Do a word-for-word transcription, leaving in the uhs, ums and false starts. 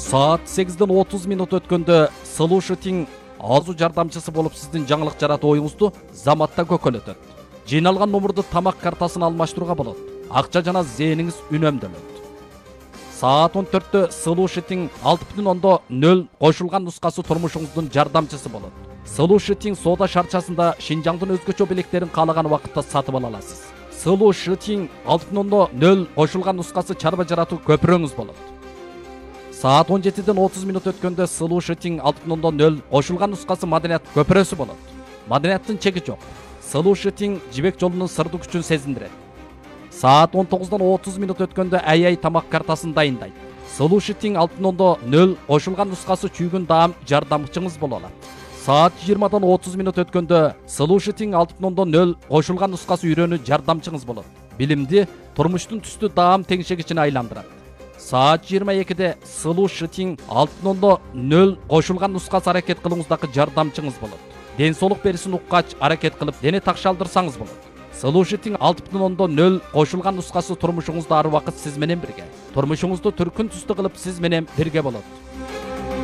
Saat сегизден отуз минут өткөндө Слушатин азу жардамчысы болуп сиздин жаңылык жаратуу оюңузду заматта көкөлөтөт. Жыйналган номурду тамак картасын алмаштырууга болот. Акча жана зээниңиз үнөмдөлөт. Саат он төрттө Слушатин алты бүтүн ондон нөл кошулган нускасы турмушуңуздун жардамчысы болот. Слушатин соода шарчасында Шинжаңдын өзгөчө белектерин каалаган убакытта сатып ала аласыз. Слушатин алты бүтүн ондон нөл кошулган нускасы чарба жаратуу көпүрөңүз болот. Саат он жетиден отуз минут өткөндө Слушатин алты бүтүн ондон нөл кошулган нускасы маданият көпүрөсү болот. Маданияттын чеги жок. Слушатин жибек жолунун сырдуу күчүн сезиндирет. Саат он тогуздан отуз минут өткөндө ай-ай тамак картасын дайындайт. Слушатин алты бүтүн ондон нөл кошулган нускасы чүйгүн даам жардамчыңыз боло алат. Саат жыйырмадан отуз минут өткөндө Слушатин алты бүтүн ондон нөл кошулган нускасы үйрөнүү жардамчыңыз болот. Билимди турмуштун түстүү даам теңшегичине айландырат. Саат жыйырма экиде Слушатин алты бүтүн ондон нөл кошулган нускасы аракет кылууңуздагы жардамчыңыз болот. Ден соолук берисин уккач аракет кылып дене такшалдырсаңыз болот. Слушатин алты бүтүн ондон нөл кошулган нускасы турмушуңузда ар убакыт сиз менен бирге. Турмушуңузду түркүн түстүү кылып сиз менен бирге болот.